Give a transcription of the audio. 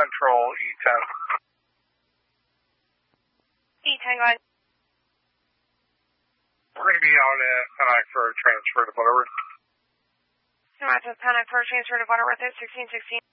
Central E10. E10, go ahead. We're going to be out at Pennine for a transfer to Butterworth. Roger, Pennine for a transfer to Butterworth at 1616.